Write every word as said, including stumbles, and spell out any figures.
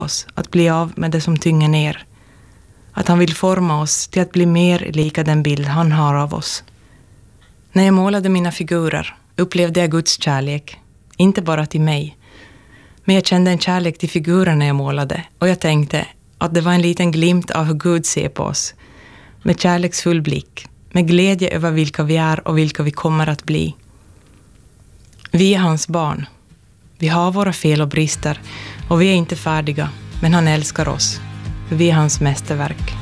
oss att bli av med det som tynger ner. Att han vill forma oss till att bli mer lika den bild han har av oss. När jag målade mina figurer upplevde jag Guds kärlek, inte bara till mig. Men jag kände en kärlek till figurerna jag målade och jag tänkte att det var en liten glimt av hur Gud ser på oss. Med kärleksfull blick, med glädje över vilka vi är och vilka vi kommer att bli. Vi är hans barn. Vi har våra fel och brister och vi är inte färdiga, men han älskar oss. Vi är hans mästerverk.